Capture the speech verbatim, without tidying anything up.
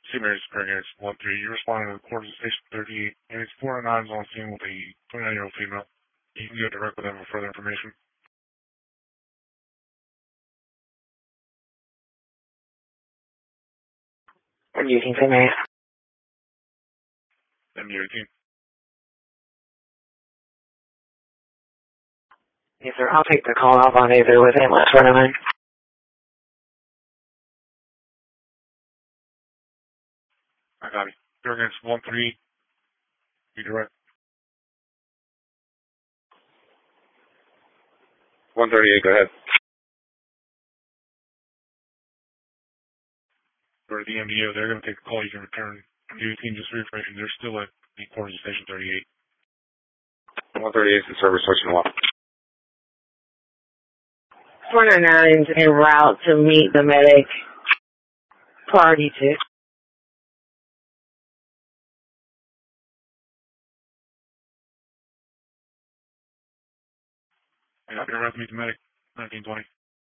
St. Mary's Pregnant, one three. You responded to the quarters of station thirty-eight, and it's four oh nine is on scene with a twenty-nine-year-old female. You can go direct with them for further information. I'm using Saint Mary's. M D eighteen. Yes, sir. I'll take the call off on either with ambulance running in. I got it. Pregnant, one three. Be direct. one thirty-eight, go ahead. For the M D O, they're going to take a call. You can return. M D eighteen, just for information, they're still at the quarters of station thirty-eight. one thirty-eight is the service station one. four oh nine's en route to meet the medic. Priority two. And I'll be around to meet the medic. nineteen twenty.